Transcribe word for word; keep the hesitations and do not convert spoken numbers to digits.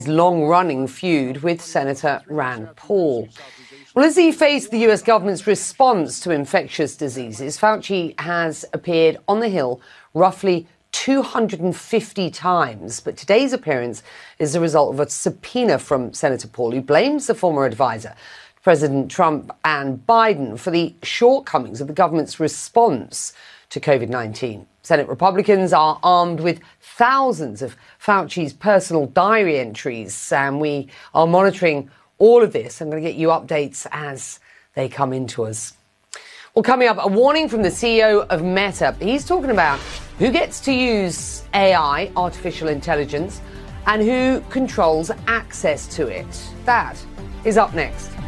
long-running feud with Senator Rand Paul. Well, as he faced the U S government's response to infectious diseases, Fauci has appeared on the Hill roughly two hundred fifty times. But today's appearance is the result of a subpoena from Senator Paul, who blames the former advisor, President Trump and Biden, for the shortcomings of the government's response to COVID nineteen. Senate Republicans are armed with thousands of Fauci's personal diary entries, and we are monitoring all of this. I'm going to get you updates as they come into us. Well, coming up, a warning from the C E O of Meta. He's talking about who gets to use A I, artificial intelligence, and who controls access to it. That is up next.